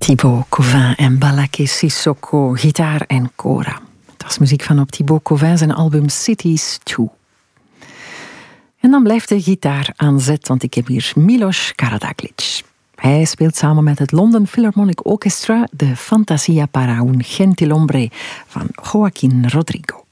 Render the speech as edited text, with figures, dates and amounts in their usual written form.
Thibaut Cauvin en Balaké Sissoko, gitaar en kora. Dat is muziek van op Thibaut Cauvin zijn album Cities 2. En dan blijft de gitaar aan zet, want ik heb hier Milos Karađaglić. Hij speelt samen met het London Philharmonic Orchestra de Fantasia para un gentilhombre van Joaquín Rodrigo.